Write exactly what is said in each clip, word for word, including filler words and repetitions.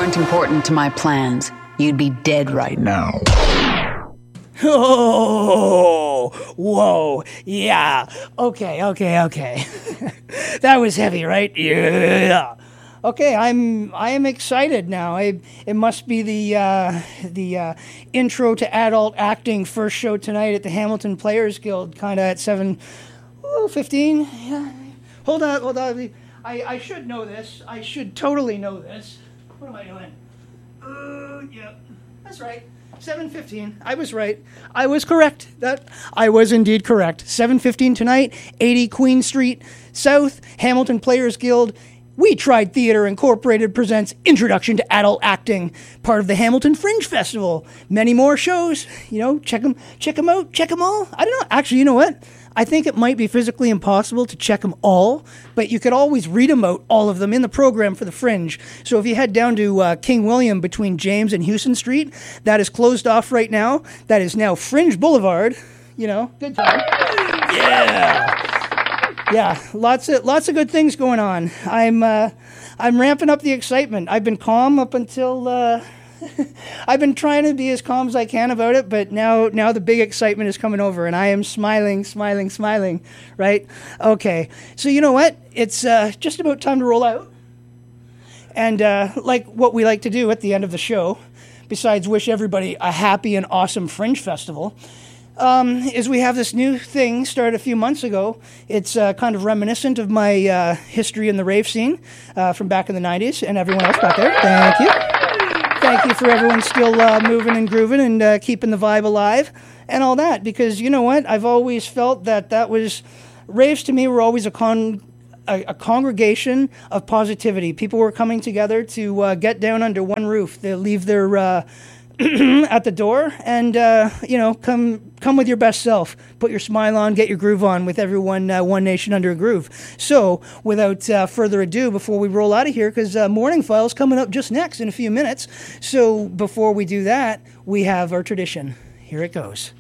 weren't important to my plans, you'd be dead right now. Oh, whoa, yeah, okay, okay, okay. That was heavy, right? Yeah. Okay, I'm I am excited now. I, it must be the uh, the uh, intro to adult acting first show tonight at the Hamilton Players Guild, kind of at seven fifteen. Yeah. Hold on, hold on. I, I should know this. I should totally know this. What am I doing? Uh, yeah, that's right. seven fifteen. I was right. I was correct. That I was indeed correct. seven fifteen tonight, eighty Queen Street South, Hamilton Players Guild. We Tried Theatre Incorporated presents Introduction to Adult Acting, part of the Hamilton Fringe Festival. Many more shows. You know, check them, check them out, check them all. I don't know. Actually, you know what? I think it might be physically impossible to check them all, but you could always read them out, all of them, in the program for the Fringe. So if you head down to uh, King William between James and Houston Street, that is closed off right now. That is now Fringe Boulevard. You know, good time. Yeah. Yeah, lots of lots of good things going on. I'm uh, I'm ramping up the excitement. I've been calm up until uh, I've been trying to be as calm as I can about it, but now now the big excitement is coming over, and I am smiling, smiling, smiling. Right? Okay. So you know what? It's uh, just about time to roll out. And uh, like what we like to do at the end of the show, besides wish everybody a happy and awesome Fringe Festival. Um, is we have this new thing started a few months ago. It's uh, kind of reminiscent of my uh, history in the rave scene uh, from back in the nineties and everyone else back there. Thank you. Thank you for everyone still uh, moving and grooving and uh, keeping the vibe alive and all that. Because you know what? I've always felt that that was... Raves to me were always a con... A, a congregation of positivity. People were coming together to uh, get down under one roof. They leave their... Uh, at the door and, uh, you know, come come with your best self. Put your smile on, get your groove on with everyone, uh, one nation under a groove. So, without uh, further ado, before we roll out of here, because uh, Morning File's coming up just next in a few minutes. So, before we do that, we have our tradition. Here it goes.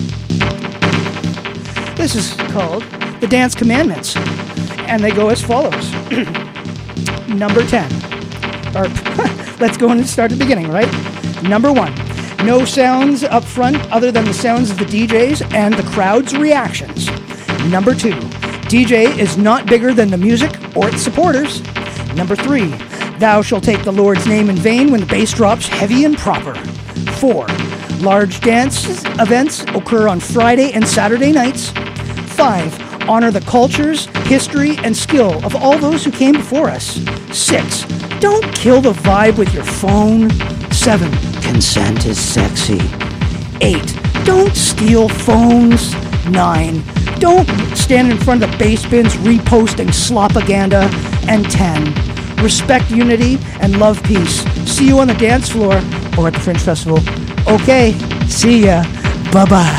This is called the Dance Commandments, and they go as follows. Number ten. Or, let's go and start at the beginning, right? Number one, no sounds up front other than the sounds of the D Js and the crowd's reactions. Number two, D J is not bigger than the music or its supporters. Number three, thou shalt take the Lord's name in vain when the bass drops heavy and proper. Four, large dance events occur on Friday and Saturday nights. Five, honor the cultures, history, and skill of all those who came before us. Six, don't kill the vibe with your phone. Seven, consent is sexy. Eight, don't steal phones. Nine, don't stand in front of the bass bins reposting slopaganda. And ten, respect unity and love peace. See you on the dance floor or at the Fringe Festival. Okay, see ya. Bye-bye.